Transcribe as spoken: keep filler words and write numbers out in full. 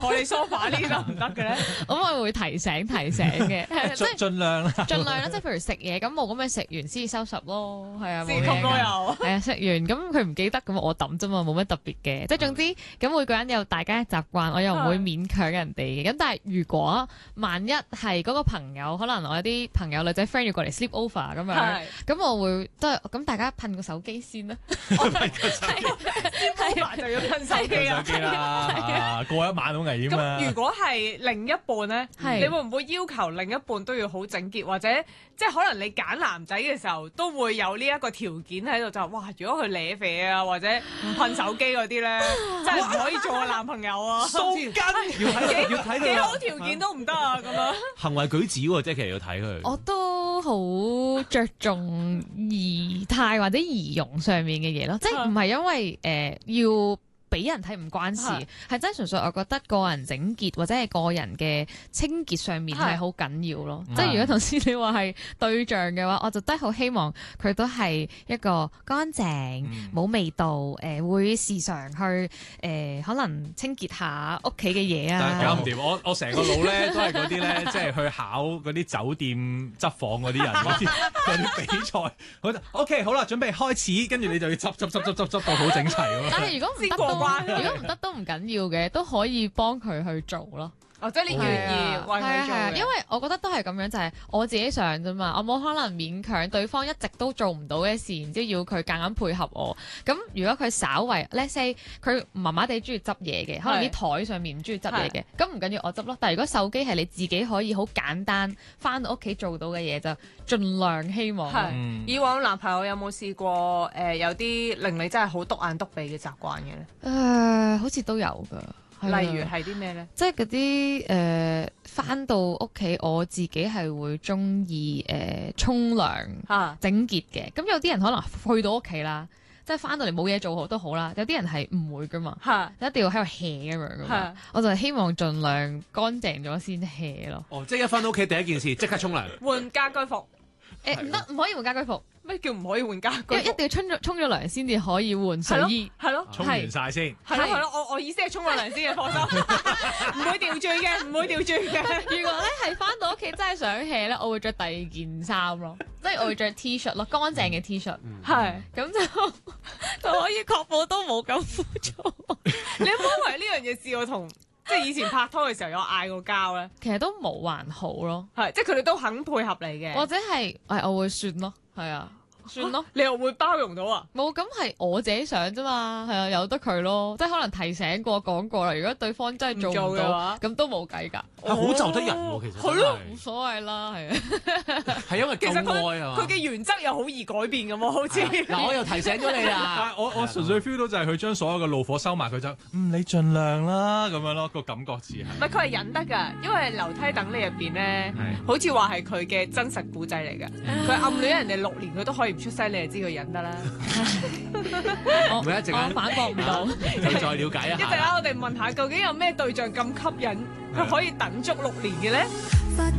我哋 sofa 呢啲得唔得嘅咧？ 咁我會提醒提醒嘅，係即係盡量啦， 盡量啦，即係譬如食嘢咁冇咁樣食完先至收拾咯，係啊， 自覺都有。 係啊，食完咁佢唔記得咁我抌啫嘛，冇乜特別嘅，即係總之咁每個人有大家嘅習慣，我又唔會勉強人哋嘅。咁但係如果萬一係嗰個朋友，可能我有啲朋友女仔 friend 要過嚟 sleep over 咁樣，咁我會都係咁大家噴個手機先啦。 噴個手機 sleep over 就要噴手機啦， 手機啦，過一晚好危險啊！ 咁如果係另一半咧，你會唔會要求另一半都要好整潔，或者即係可能你揀男仔嘅時候都會有呢一個條件喺度，就哇！如果佢舐啡啊，或者唔噴手機嗰啲咧，真係唔可以做我男朋友啊！ 鬚根要睇要睇佢幾好條件都唔得啊！咁樣行為舉止喎，即係其實要睇佢。 我都好着重儀態或者儀容上面嘅嘢咯，即係唔係因為誒、呃、要俾人睇唔關事，係真係純粹我覺得個人整潔或者係個人嘅清潔上面係好緊要咯。即係如果頭先你話係對象嘅話，我就都好希望佢都係一個乾淨冇、嗯、味道，誒、呃、會時常去誒、呃、可能清潔下屋企嘅嘢啊。 搞唔掂，我我成個腦咧都係嗰啲咧，即係去考嗰啲酒店執房嗰啲人嗰啲嗰啲比賽。好 OK 好啦，準備開始，跟住你就要執執執執執執到好整齊咁。 但係如果唔得都，如果唔得都唔緊要嘅，都可以幫佢去做咯。 哦，即係你願意為佢做嘅， 因為我覺得都係咁樣，就係、是、我自己想啫嘛，我冇可能勉強對方一直都做唔到嘅事，然之後要佢夾硬配合我。咁如果佢稍為 let's say 佢麻麻地中意執嘢嘅，可能啲台上面唔中意執嘢嘅，咁唔緊要我執咯。但係如果手機係你自己可以好簡單翻到屋企做到嘅嘢，就盡量希望。 係、嗯、以往男朋友有冇試過誒、呃、有啲令你真係好篤眼篤鼻嘅習慣嘅咧？ 誒、呃，好似都有㗎。 例如係啲咩咧？ 即係嗰啲誒，返到屋企我自己係會中意誒沖涼、 啊、 整潔嘅。咁有啲人可能去到屋企啦，即係返到嚟冇嘢做好都好啦。有啲人係唔會噶嘛， 啊、 一定要喺度 hea 咁樣噶嘛。啊、我就希望盡量乾淨咗先 hea 咯。 哦，即係一返到屋企第一件事即刻沖涼， 換家居服。 誒唔得，唔可以換家居服。 咩叫唔可以換家居服？ 一定要沖咗沖咗涼先至可以換睡衣。 係咯， 沖完晒先。 係咯係咯，我我意思係沖咗涼先嘅，放心，唔會調轉嘅，唔會調轉嘅。 如果咧係翻到屋企真係想 hea 咧，我會着第二件衫咯，即係我會着 T 恤咯，乾淨嘅 T 恤，係咁就就可以確保都冇咁污糟。 你有冇因為呢樣嘢試過同即係以前拍拖嘅時候有嗌過交咧？ 其實都冇還好咯， 係即係佢哋都肯配合你嘅， 或者係誒我會算咯，係啊。算咯， 你又會包容到啊？ 冇，咁係我自己想啫嘛，係啊，由得佢咯，即係可能提醒過講過啦。如果對方真係做唔到，咁都冇計㗎。 係好就得人喎，其實係咯， 冇所謂啦，係啊。 係因為其實佢佢嘅原則又好易改變咁喎，好似嗱，我又提醒咗你啦。但係我我純粹 feel 到就係佢將所有嘅怒火收埋，佢就嗯你盡量啦咁樣咯，個感覺似係。 唔係佢係忍得㗎，因為樓梯等你入邊咧，好似話係佢嘅真實故仔嚟㗎。佢暗戀人哋六年，佢都可以唔出聲，你就知佢忍得啦。 我一陣間反駁唔到， 你再了解一下。 一陣間我哋問下，究竟有咩對象咁吸引，佢可以等足六年嘅咧？